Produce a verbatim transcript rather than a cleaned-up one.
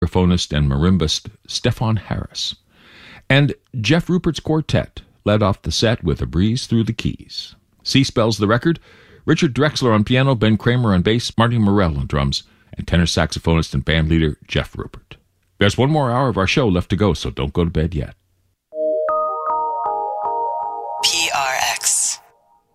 saxophonist and marimbist Stefan Harris. And Jeff Rupert's quartet led off the set with A Breeze Through the Keys. C spells the record, Richard Drexler on piano, Ben Kramer on bass, Marty Morell on drums, and tenor saxophonist and band leader Jeff Rupert. There's one more hour of our show left to go, so don't go to bed yet.